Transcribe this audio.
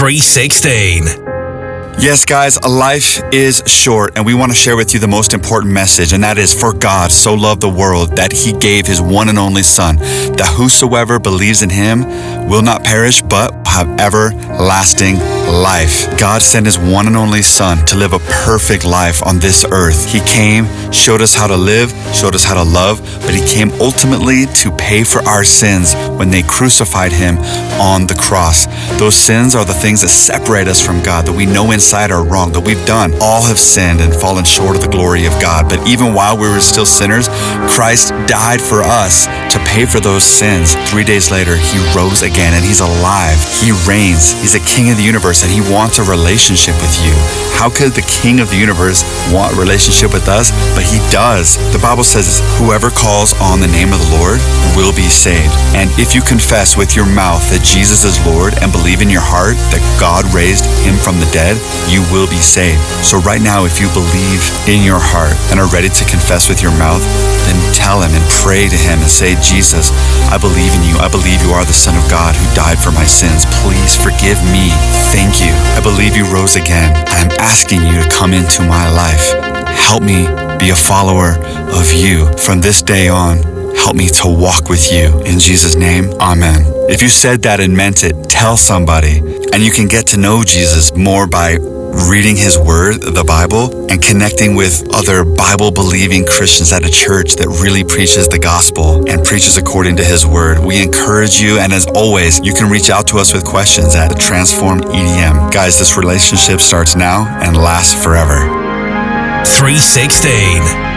316. Yes, guys, life is short, and we want to share with you the most important message, and that is, for God so loved the world that he gave his one and only Son, that whosoever believes in him will not perish, but have everlasting life. God sent his one and only Son to live a perfect life on this earth. He came, showed us how to live, showed us how to love, but he came ultimately to pay for our sins when they crucified him on the cross. Those sins are the things that separate us from God, that we know inside are wrong, that we've done. All have sinned and fallen short of the glory of God. But even while we were still sinners, Christ died for us to pay for those sins. 3 days later, he rose again, and he's alive. He reigns. He's a king of the universe, and he wants a relationship with you. How could the king of the universe want a relationship with us? But he does. The Bible says, whoever calls on the name of the Lord will be saved. And if you confess with your mouth that Jesus is Lord and believe in your heart that God raised him from the dead, you will be saved. So right now, if you believe in your heart and are ready to confess with your mouth, then tell him and pray to him and say, Jesus, I believe in you. I believe you are the Son of God who died for my sins. Please forgive me. Thank you. I believe you rose again. I'm asking you to come into my life. Help me be a follower of you from this day on. Help me to walk with you. In Jesus' name, amen. If you said that and meant it, tell somebody. And you can get to know Jesus more by reading his word, the Bible, and connecting with other Bible-believing Christians at a church that really preaches the gospel and preaches according to his word. We encourage you, and as always, you can reach out to us with questions at Transformed EDM. Guys, this relationship starts now and lasts forever. 316.